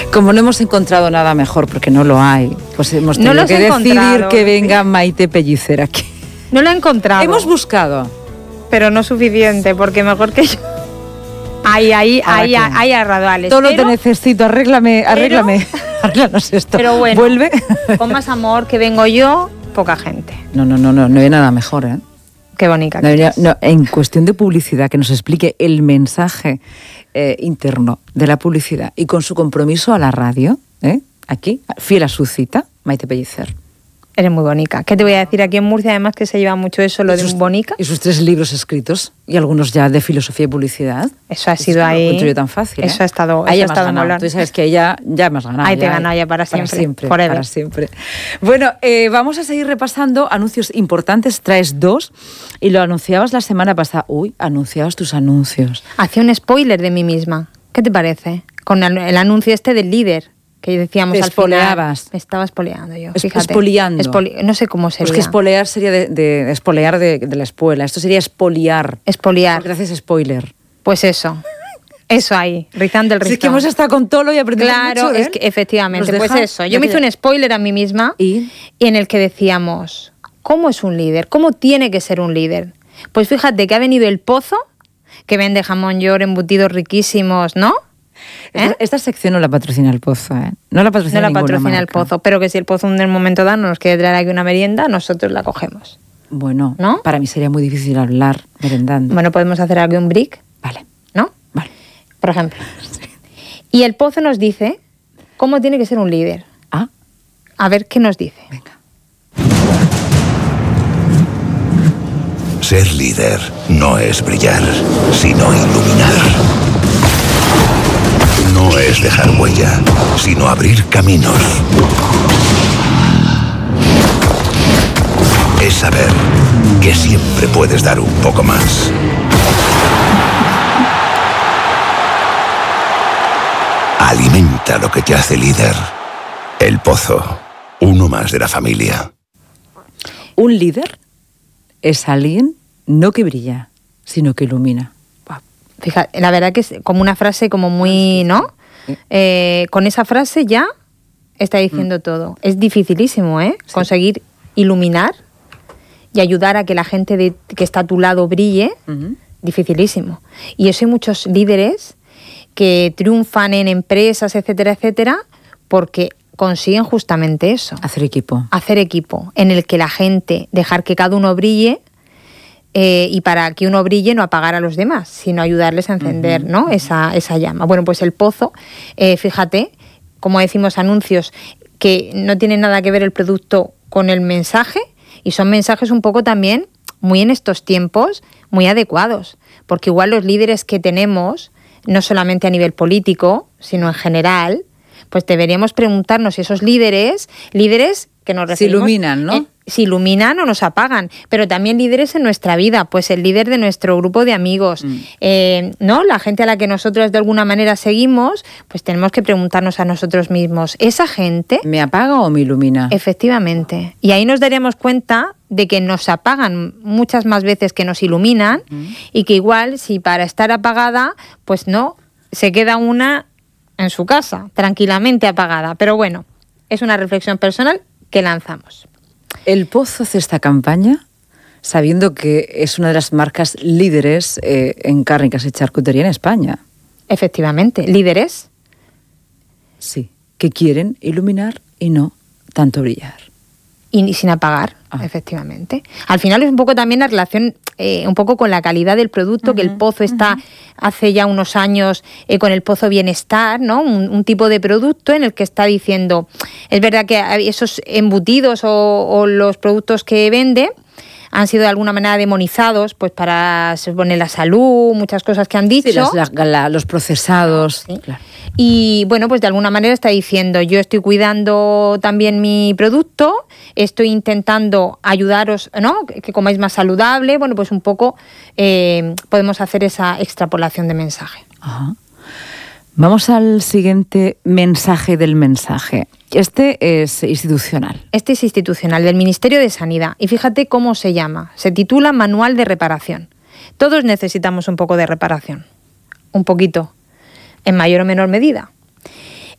Como no hemos encontrado nada mejor, porque no lo hay, pues hemos tenido que decidir que venga Maite Pellicer aquí. No lo he encontrado. Hemos buscado. Pero no suficiente, porque mejor que yo. Ahí a Raduales. Todo lo te necesito, arréglame. Arréglanos esto. Pero bueno, vuelve. Con más amor que vengo yo, poca gente. No hay nada mejor, ¿eh? Qué bonita. No, en cuestión de publicidad, que nos explique el mensaje interno de la publicidad y con su compromiso a la radio, aquí, fiel a su cita, Maite Pellicer. Eres muy bonica. ¿Qué te voy a decir? Aquí en Murcia, además, que se lleva mucho eso, lo de un bonica. Y sus 3 libros escritos, y algunos ya de filosofía y publicidad. Eso ha sido ahí. No lo encuentro yo tan fácil. Eso ha estado molando. Tú sabes que ella ya me has ganado. Ahí te he ganado ya para siempre. Para siempre. Bueno, vamos a seguir repasando anuncios importantes. Traes 2 y lo anunciabas la semana pasada. Anunciabas tus anuncios. Hacía un spoiler de mí misma. ¿Qué te parece? Con el anuncio del líder. Que decíamos al final. Me estaba espoleando yo. Espoliando. No sé cómo sería. Pues que espolear sería de espolear de la espuela. Esto sería espoliar. Espoliar. Porque haces spoiler. Pues eso. Eso ahí, rizando el rizón. Si es que hemos estado con Tolo y aprendimos mucho. Claro, es que efectivamente. Pues eso. Yo me hice un spoiler a mí misma y en el que decíamos, ¿cómo es un líder? ¿Cómo tiene que ser un líder? Pues fíjate que ha venido el Pozo, que vende jamón york, embutidos riquísimos, ¿no? Esta sección no la patrocina el Pozo, ¿eh? No la patrocina el Pozo, pero que si el Pozo en el momento dado nos quiere traer aquí una merienda, nosotros la cogemos. Bueno, ¿no? Para mí sería muy difícil hablar merendando. Bueno, podemos hacer aquí un break. Vale. ¿No? Vale. Por ejemplo. Sí. Y el Pozo nos dice cómo tiene que ser un líder. A ver qué nos dice. Venga. Ser líder no es brillar, sino iluminar. No es dejar huella, sino abrir caminos. Es saber que siempre puedes dar un poco más. Alimenta lo que te hace líder. El Pozo, uno más de la familia. Un líder es alguien no que brilla, sino que ilumina. Fíjate, la verdad que es como una frase como muy, ¿no? Con esa frase ya está diciendo todo. Es dificilísimo, ¿eh? Sí. Conseguir iluminar y ayudar a que la gente que está a tu lado brille. Dificilísimo. Y eso hay muchos líderes que triunfan en empresas, etcétera, etcétera, porque consiguen justamente eso. Hacer equipo. Hacer equipo, en el que la gente, dejar que cada uno brille. Y para que uno brille, no apagar a los demás, sino ayudarles a encender, ¿no? esa llama. Bueno, pues el Pozo, fíjate, como decimos, anuncios que no tienen nada que ver el producto con el mensaje, y son mensajes un poco también, muy en estos tiempos, muy adecuados, porque igual los líderes que tenemos, no solamente a nivel político, sino en general, pues deberíamos preguntarnos si esos líderes que nos referimos... Se iluminan, ¿no? Si iluminan o nos apagan, pero también líderes en nuestra vida, pues el líder de nuestro grupo de amigos, ¿no? La gente a la que nosotros de alguna manera seguimos, pues tenemos que preguntarnos a nosotros mismos, ¿esa gente me apaga o me ilumina? Efectivamente. Y ahí nos daríamos cuenta de que nos apagan muchas más veces que nos iluminan, y que igual, si para estar apagada, pues no, se queda una en su casa, tranquilamente apagada. Pero bueno, es una reflexión personal que lanzamos. El Pozo hace esta campaña sabiendo que es una de las marcas líderes en cárnicas y charcutería en España. Efectivamente, líderes. Sí, que quieren iluminar y no tanto brillar. Y sin apagar, efectivamente. Al final es un poco también la relación, un poco con la calidad del producto, que el Pozo está hace ya unos años con el Pozo Bienestar, ¿no? Un tipo de producto en el que está diciendo, es verdad que esos embutidos o los productos que vende han sido de alguna manera demonizados, pues para poner la salud, muchas cosas que han dicho. Sí, los procesados. Sí. Claro. Y bueno, pues de alguna manera está diciendo, yo estoy cuidando también mi producto, estoy intentando ayudaros, ¿no? Que comáis más saludable. Bueno, pues un poco podemos hacer esa extrapolación de mensaje. Ajá. Vamos al siguiente mensaje del mensaje. Este es institucional. Este es institucional, del Ministerio de Sanidad. Y fíjate cómo se llama. Se titula Manual de Reparación. Todos necesitamos un poco de reparación. Un poquito. En mayor o menor medida.